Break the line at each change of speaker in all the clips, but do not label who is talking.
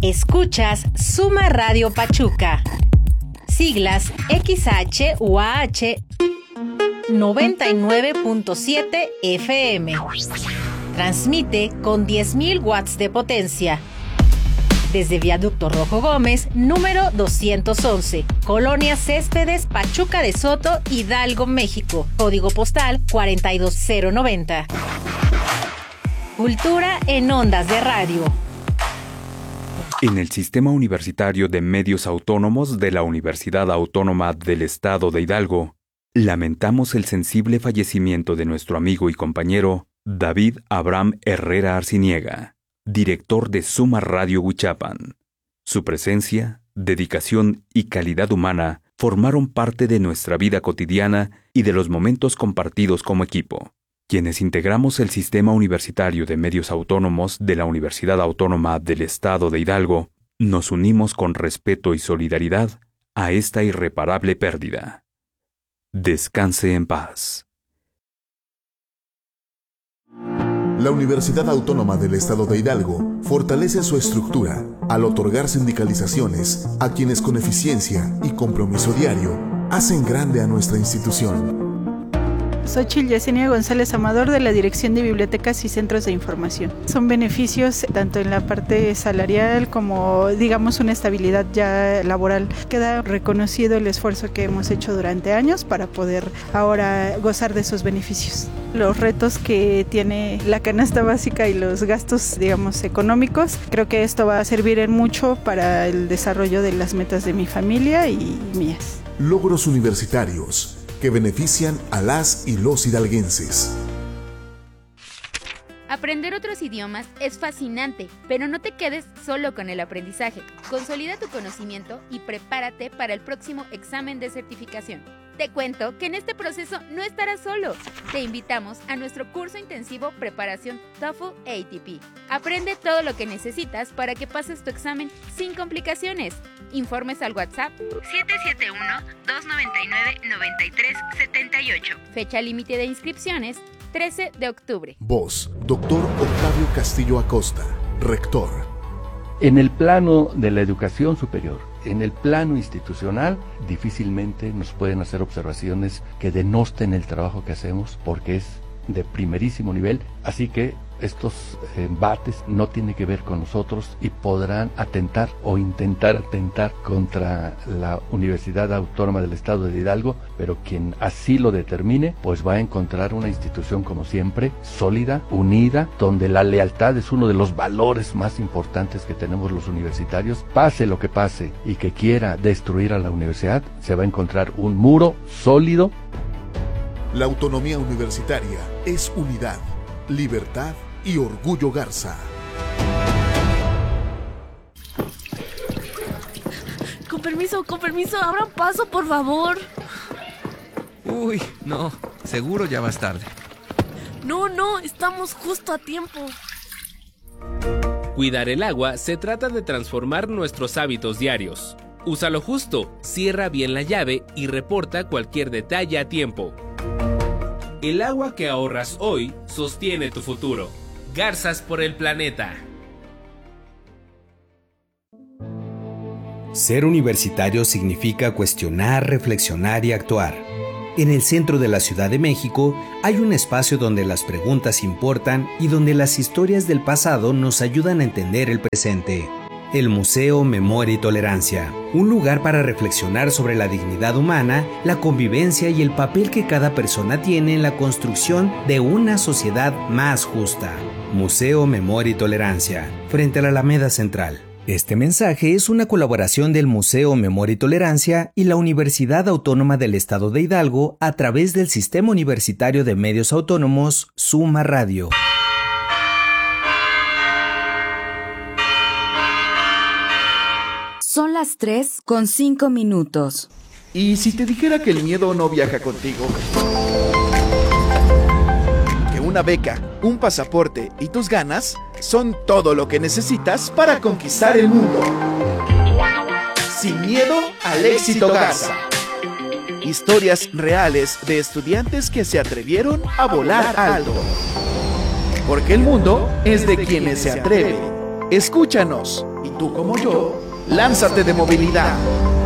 Escuchas Suma Radio Pachuca. Siglas XHUAH 99.7 FM. Transmite con 10.000 watts de potencia. Desde Viaducto Rojo Gómez, número 211, Colonia Céspedes, Pachuca de Soto, Hidalgo, México. Código postal 42090. Cultura en ondas de radio.
En el Sistema Universitario de Medios Autónomos de la Universidad Autónoma del Estado de Hidalgo, lamentamos el sensible fallecimiento de nuestro amigo y compañero David Abraham Herrera Arciniega, director de Suma Radio Huichapan. Su presencia, dedicación y calidad humana formaron parte de nuestra vida cotidiana y de los momentos compartidos como equipo. Quienes integramos el Sistema Universitario de Medios Autónomos de la Universidad Autónoma del Estado de Hidalgo, nos unimos con respeto y solidaridad a esta irreparable pérdida. Descanse en paz.
La Universidad Autónoma del Estado de Hidalgo fortalece su estructura al otorgar sindicalizaciones a quienes con eficiencia y compromiso diario hacen grande a nuestra institución.
Xochitl Yesenia González Amador, de la Dirección de Bibliotecas y Centros de Información. Son beneficios tanto en la parte salarial como, digamos, una estabilidad ya laboral. Queda reconocido el esfuerzo que hemos hecho durante años para poder ahora gozar de esos beneficios. Los retos que tiene la canasta básica y los gastos, digamos, económicos, creo que esto va a servir en mucho para el desarrollo de las metas de mi familia y mías.
Logros universitarios que benefician a las y los hidalguenses.
Aprender otros idiomas es fascinante, pero no te quedes solo con el aprendizaje. Consolida tu conocimiento y prepárate para el próximo examen de certificación. Te cuento que en este proceso no estarás solo. Te invitamos a nuestro curso intensivo Preparación TOEFL ATP. Aprende todo lo que necesitas para que pases tu examen sin complicaciones. Informes al WhatsApp 771-299-9378. Fecha límite de inscripciones 13 de octubre.
Voz, Dr. Octavio Castillo Acosta, rector.
En el plano de la educación superior, en el plano institucional, difícilmente nos pueden hacer observaciones que denosten el trabajo que hacemos, porque es de primerísimo nivel, así que estos embates no tienen que ver con nosotros y podrán atentar o intentar atentar contra la Universidad Autónoma del Estado de Hidalgo, pero quien así lo determine, pues va a encontrar una institución como siempre, sólida, unida, donde la lealtad es uno de los valores más importantes que tenemos los universitarios. Pase lo que pase y que quiera destruir a la universidad, se va a encontrar un muro sólido.
La autonomía universitaria es unidad, libertad y orgullo Garza.
Con permiso, abran paso, por favor.
Uy, no, seguro ya vas tarde.
No, estamos justo a tiempo.
Cuidar el agua se trata de transformar nuestros hábitos diarios. Úsalo justo, cierra bien la llave y reporta cualquier detalle a tiempo. El agua que ahorras hoy sostiene tu futuro. Garzas por el planeta.
Ser universitario significa cuestionar, reflexionar y actuar. En el centro de la Ciudad de México hay un espacio donde las preguntas importan y donde las historias del pasado nos ayudan a entender el presente. El Museo Memoria y Tolerancia, un lugar para reflexionar sobre la dignidad humana, la convivencia y el papel que cada persona tiene en la construcción de una sociedad más justa. Museo Memoria y Tolerancia, frente a la Alameda Central. Este mensaje es una colaboración del Museo Memoria y Tolerancia y la Universidad Autónoma del Estado de Hidalgo a través del Sistema Universitario de Medios Autónomos, Suma Radio.
Son las 3:05.
¿Y si te dijera que el miedo no viaja contigo? Que una beca, un pasaporte y tus ganas son todo lo que necesitas para conquistar el mundo. Sin miedo al éxito Garza. Historias reales de estudiantes que se atrevieron a volar alto. Porque el mundo es de quienes se atreven. Escúchanos y tú como yo, lánzate de movilidad.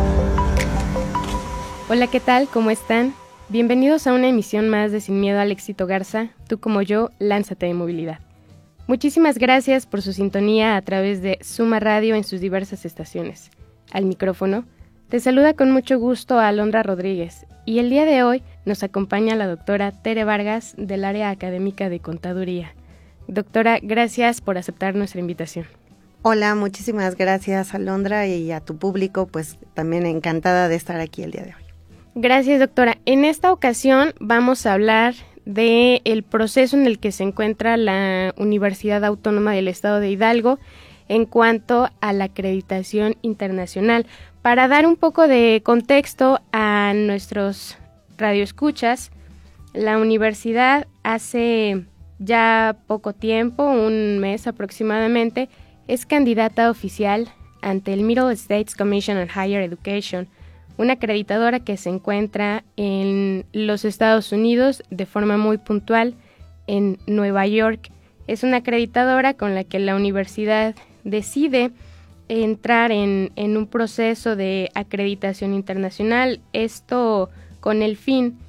Hola, ¿qué tal? ¿Cómo están? Bienvenidos a una emisión más de Sin Miedo al Éxito Garza, tú como yo, lánzate de movilidad. Muchísimas gracias por su sintonía a través de Suma Radio en sus diversas estaciones. Al micrófono, te saluda con mucho gusto a Alondra Rodríguez y el día de hoy nos acompaña la doctora Tere Vargas del área académica de Contaduría. Doctora, gracias por aceptar nuestra invitación.
Hola, muchísimas gracias Alondra y a tu público, pues también encantada de estar aquí el día de hoy.
Gracias, doctora. En esta ocasión vamos a hablar del proceso en el que se encuentra la Universidad Autónoma del Estado de Hidalgo en cuanto a la acreditación internacional. Para dar un poco de contexto a nuestros radioescuchas, la universidad hace ya poco tiempo, un mes aproximadamente, es candidata oficial ante el Middle States Commission on Higher Education, una acreditadora que se encuentra en los Estados Unidos de forma muy puntual en Nueva York. Es una acreditadora con la que la universidad decide entrar en un proceso de acreditación internacional, esto con el fin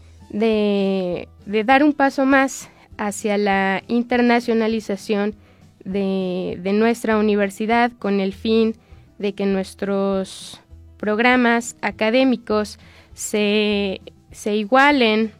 de dar un paso más hacia la internacionalización de nuestra universidad, con el fin de que nuestros programas académicos se igualen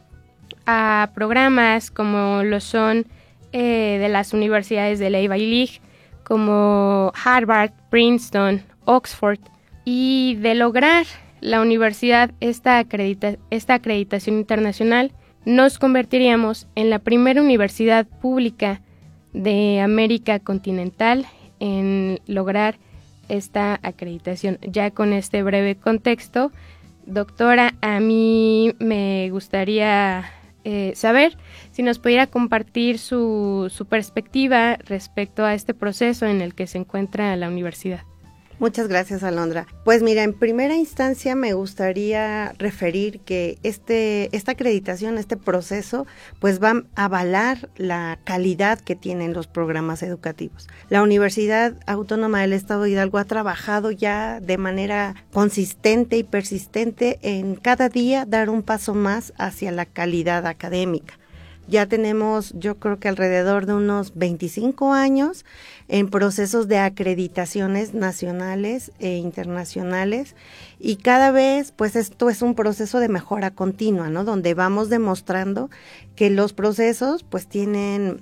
a programas como lo son de las universidades de la Ivy League, como Harvard, Princeton, Oxford, y de lograr la universidad esta acreditación internacional, nos convertiríamos en la primera universidad pública de América continental en lograr esta acreditación. Ya con este breve contexto, doctora, a mí me gustaría saber si nos pudiera compartir su perspectiva respecto a este proceso en el que se encuentra la universidad.
Muchas gracias, Alondra. Pues mira, en primera instancia me gustaría referir que esta acreditación, este proceso, pues va a avalar la calidad que tienen los programas educativos. La Universidad Autónoma del Estado de Hidalgo ha trabajado ya de manera consistente y persistente en cada día dar un paso más hacia la calidad académica. Ya tenemos, yo creo que alrededor de unos 25 años en procesos de acreditaciones nacionales e internacionales, y cada vez pues esto es un proceso de mejora continua, ¿no? Donde vamos demostrando que los procesos pues tienen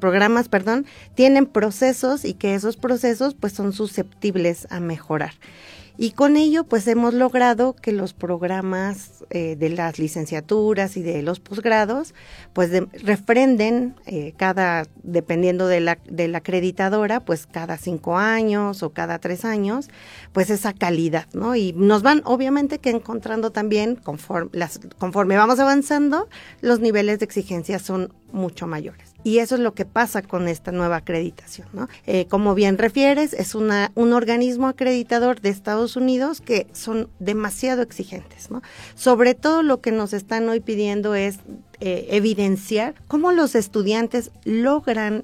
procesos y que esos procesos pues son susceptibles a mejorar. Y con ello, pues hemos logrado que los programas de las licenciaturas y de los posgrados, pues refrenden dependiendo de la acreditadora, pues cada 5 años o cada 3 años, pues esa calidad, ¿no? Y nos van obviamente que encontrando también, conforme vamos avanzando, los niveles de exigencia son mucho mayores. Y eso es lo que pasa con esta nueva acreditación, ¿no? Como bien refieres, es un organismo acreditador de Estados Unidos que son demasiado exigentes, ¿no? Sobre todo lo que nos están hoy pidiendo es evidenciar cómo los estudiantes logran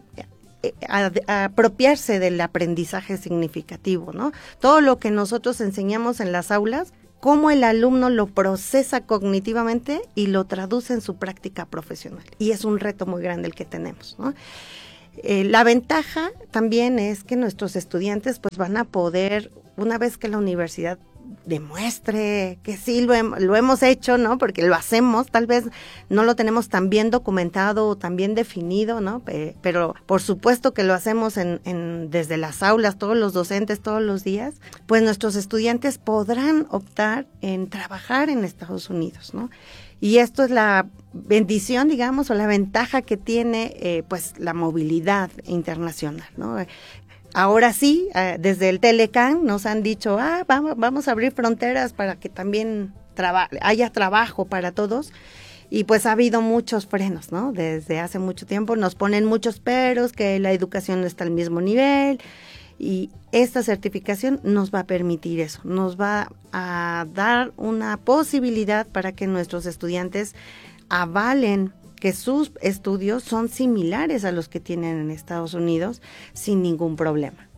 apropiarse del aprendizaje significativo, ¿no? Todo lo que nosotros enseñamos en las aulas, cómo el alumno lo procesa cognitivamente y lo traduce en su práctica profesional. Y es un reto muy grande el que tenemos, ¿no? La ventaja también es que nuestros estudiantes pues van a poder, una vez que la universidad demuestre que sí lo hemos hecho, ¿no? Porque lo hacemos, tal vez no lo tenemos tan bien documentado o tan bien definido, ¿no? Pero por supuesto que lo hacemos desde las aulas, todos los docentes, todos los días, pues nuestros estudiantes podrán optar en trabajar en Estados Unidos, ¿no? Y esto es la bendición, digamos, o la ventaja que tiene pues la movilidad internacional, ¿no? Ahora sí, desde el Telecán nos han dicho, vamos a abrir fronteras para que también haya trabajo para todos. Y pues ha habido muchos frenos, ¿no? Desde hace mucho tiempo nos ponen muchos peros, que la educación no está al mismo nivel. Y esta certificación nos va a permitir eso, nos va a dar una posibilidad para que nuestros estudiantes avalen que sus estudios son similares a los que tienen en Estados Unidos sin ningún problema.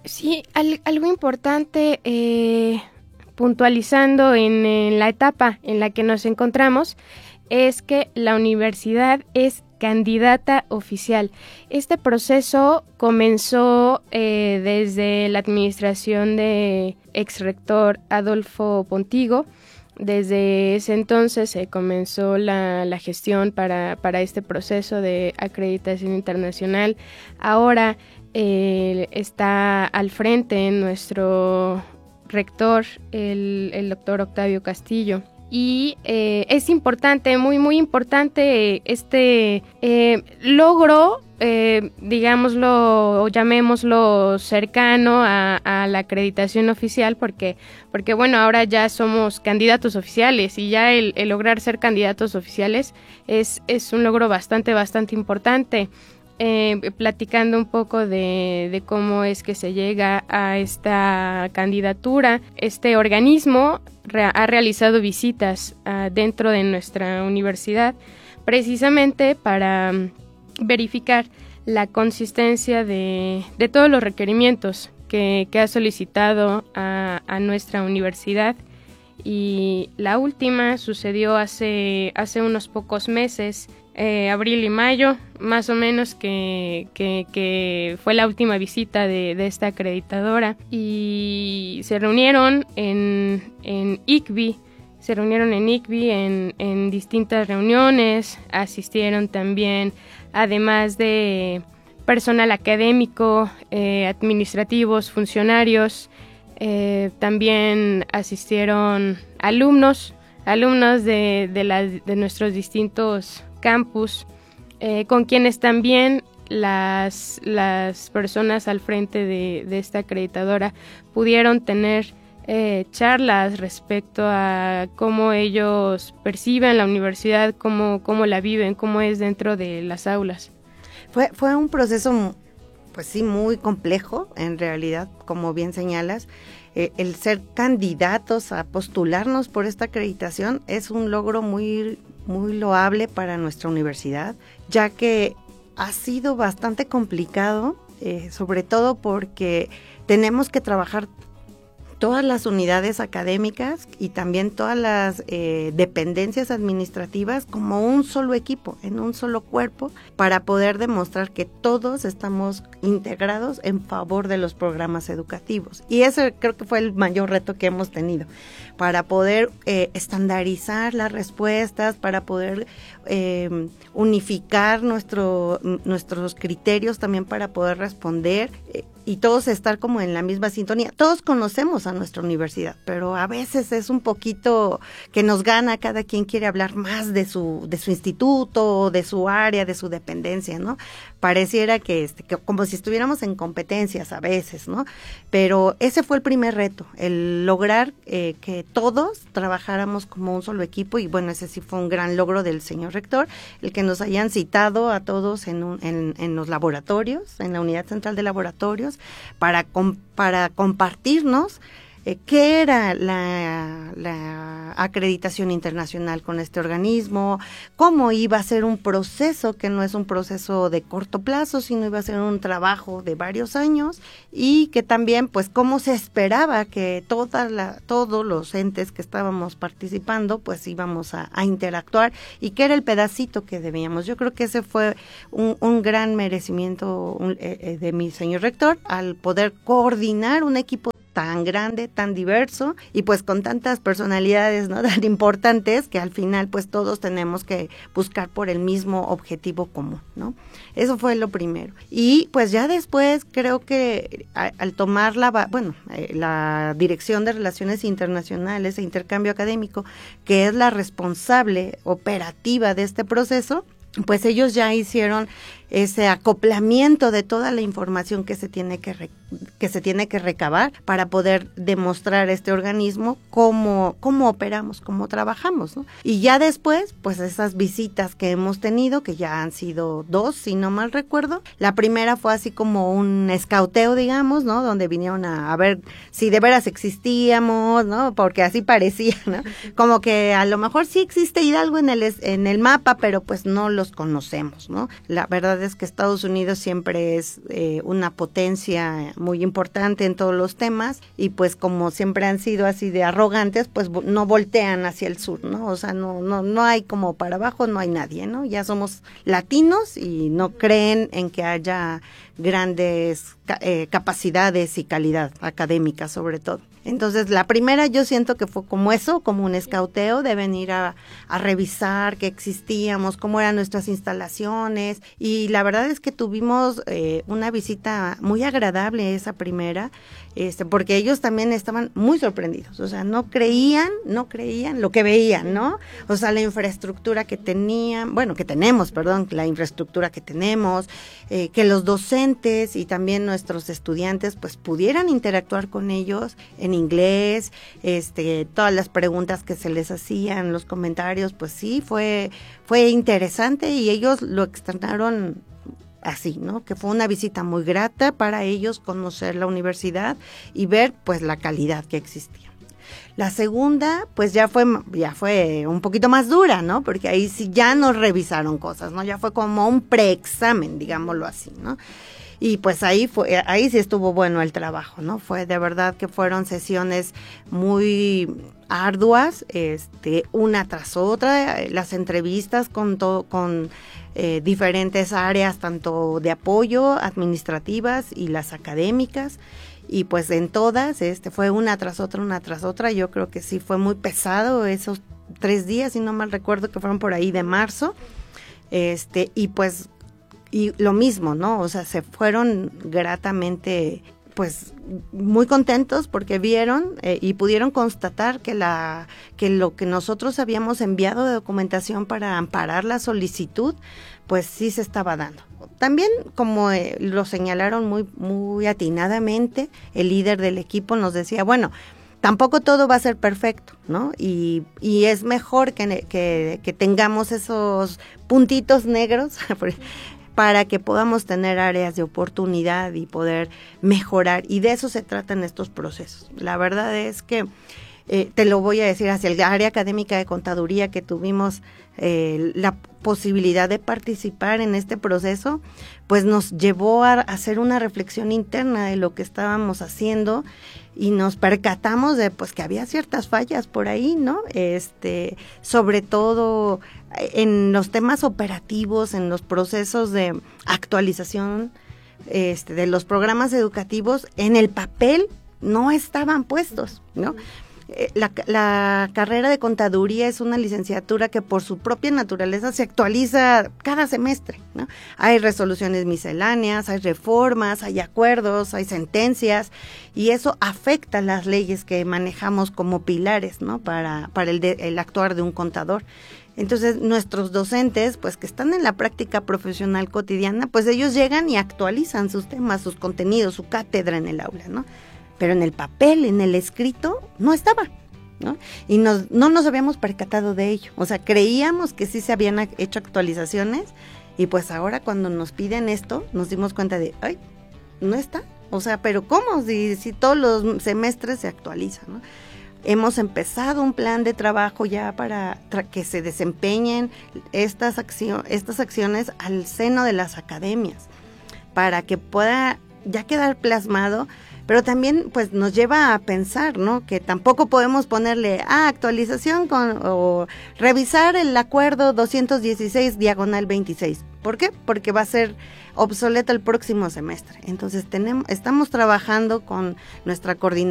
Sí, algo importante, puntualizando en la etapa en la que nos encontramos, es que la universidad es candidata oficial. Este proceso comenzó desde la administración de exrector Adolfo Pontigo. Desde ese entonces se comenzó la gestión para este proceso de acreditación internacional. Ahora está al frente nuestro rector, el doctor Octavio Castillo. Y es importante, muy importante este logro, digámoslo o llamémoslo cercano a la acreditación oficial, porque bueno, ahora ya somos candidatos oficiales y ya el lograr ser candidatos oficiales es un logro bastante importante. Platicando un poco de cómo es que se llega a esta candidatura, este organismo ha realizado visitas dentro de nuestra universidad precisamente para verificar la consistencia de todos los requerimientos que ha solicitado a nuestra universidad. Y la última sucedió hace unos pocos meses, abril y mayo, más o menos, que fue la última visita de esta acreditadora, y se reunieron en ICBI, en distintas reuniones. Asistieron también, además de personal académico, administrativos, funcionarios, también asistieron alumnos de nuestros distintos campus, con quienes también las personas al frente de esta acreditadora pudieron tener charlas respecto a cómo ellos perciben la universidad, cómo la viven, cómo es dentro de las aulas.
Fue un proceso, pues sí, muy complejo, en realidad, como bien señalas. El ser candidatos a postularnos por esta acreditación es un logro muy loable para nuestra universidad, ya que ha sido bastante complicado, sobre todo porque tenemos que trabajar todas las unidades académicas y también todas las dependencias administrativas como un solo equipo, en un solo cuerpo, para poder demostrar que todos estamos integrados en favor de los programas educativos. Y ese creo que fue el mayor reto que hemos tenido, para poder estandarizar las respuestas, para poder unificar nuestros criterios también para poder responder, y todos estar como en la misma sintonía. Todos conocemos a nuestra universidad, pero a veces es un poquito que nos gana, cada quien quiere hablar más de su instituto, de su área, de su dependencia, ¿no? Pareciera que como si estuviéramos en competencias a veces, ¿no? Pero ese fue el primer reto, el lograr que todos trabajáramos como un solo equipo, y bueno, ese sí fue un gran logro del señor rector, el que nos hayan citado a todos en los laboratorios, en la unidad central de laboratorios, para compartirnos qué era la acreditación internacional con este organismo, cómo iba a ser un proceso que no es un proceso de corto plazo, sino iba a ser un trabajo de varios años, y que también pues cómo se esperaba que todos los entes que estábamos participando pues íbamos a interactuar, y qué era el pedacito que debíamos. Yo creo que ese fue un gran merecimiento de mi señor rector, al poder coordinar un equipo tan grande, tan diverso, y pues con tantas personalidades, ¿no?, tan importantes, que al final pues todos tenemos que buscar por el mismo objetivo común, ¿no? Eso fue lo primero. Y pues ya después creo que al tomar la Dirección de Relaciones Internacionales e Intercambio Académico, que es la responsable operativa de este proceso, pues ellos ya hicieron ese acoplamiento de toda la información que se tiene que recabar para poder demostrar a este organismo cómo operamos, cómo trabajamos, ¿no? Y ya después, pues esas visitas que hemos tenido, que ya han sido 2, si no mal recuerdo. La primera fue así como un escauteo, digamos, ¿no?, donde vinieron a ver si de veras existíamos, ¿no?, porque así parecía, ¿no?, como que a lo mejor sí existe Hidalgo en el mapa, pero pues no los conocemos, ¿no? La verdad verdad es que Estados Unidos siempre es una potencia muy importante en todos los temas y pues como siempre han sido así de arrogantes, pues no voltean hacia el sur, ¿no? O sea, no hay como para abajo, no hay nadie, ¿no? Ya somos latinos y no creen en que haya grandes capacidades y calidad académica sobre todo. Entonces, la primera yo siento que fue como eso, como un escauteo de venir a revisar qué existíamos, cómo eran nuestras instalaciones, y la verdad es que tuvimos una visita muy agradable esa primera, porque ellos también estaban muy sorprendidos, o sea, no creían lo que veían, ¿no? O sea, la infraestructura que tenían, la infraestructura que tenemos, que los docentes y también nuestros estudiantes pues pudieran interactuar con ellos en inglés, todas las preguntas que se les hacían, los comentarios, pues sí, fue interesante y ellos lo externaron así, ¿no? Que fue una visita muy grata para ellos conocer la universidad y ver pues la calidad que existía. La segunda, pues ya fue un poquito más dura, ¿no? Porque ahí sí ya nos revisaron cosas, ¿no? Ya fue como un preexamen, digámoslo así, ¿no? Y pues ahí sí estuvo bueno el trabajo, ¿no? Fue de verdad que fueron sesiones muy arduas, una tras otra, las entrevistas con diferentes áreas, tanto de apoyo, administrativas y las académicas. Y pues en todas, fue una tras otra, yo creo que sí fue muy pesado esos 3 días, si no mal recuerdo, que fueron por ahí de marzo, y pues, y lo mismo, ¿no? O sea, se fueron gratamente, pues, muy contentos porque vieron y pudieron constatar que lo que nosotros habíamos enviado de documentación para amparar la solicitud, pues sí se estaba dando. También, como lo señalaron muy atinadamente, el líder del equipo nos decía, bueno, tampoco todo va a ser perfecto, ¿no? Y es mejor que tengamos esos puntitos negros para que podamos tener áreas de oportunidad y poder mejorar. Y de eso se tratan estos procesos. La verdad es que, te lo voy a decir, hacia el área académica de contaduría que tuvimos la posibilidad de participar en este proceso, pues nos llevó a hacer una reflexión interna de lo que estábamos haciendo y nos percatamos de pues que había ciertas fallas por ahí, ¿no? Sobre todo en los temas operativos, en los procesos de actualización de los programas educativos, en el papel no estaban puestos, ¿no? La carrera de contaduría es una licenciatura que por su propia naturaleza se actualiza cada semestre, ¿no? Hay resoluciones misceláneas, hay reformas, hay acuerdos, hay sentencias y eso afecta las leyes que manejamos como pilares, ¿no? Para el actuar de un contador. Entonces, nuestros docentes, pues que están en la práctica profesional cotidiana, pues ellos llegan y actualizan sus temas, sus contenidos, su cátedra en el aula, ¿no? Pero en el papel, en el escrito, no estaba, ¿no? Y no nos habíamos percatado de ello. O sea, creíamos que sí se habían hecho actualizaciones y pues ahora cuando nos piden esto, nos dimos cuenta de, ¡ay, no está! O sea, ¿pero cómo? Si todos los semestres se actualizan, ¿no? Hemos empezado un plan de trabajo ya para que se desempeñen estas acciones al seno de las academias, para que pueda ya quedar plasmado. Pero también pues nos lleva a pensar, ¿no? Que tampoco podemos ponerle actualización o revisar el acuerdo 216/26. ¿Por qué? Porque va a ser obsoleto el próximo semestre. Entonces estamos trabajando con nuestra coordinación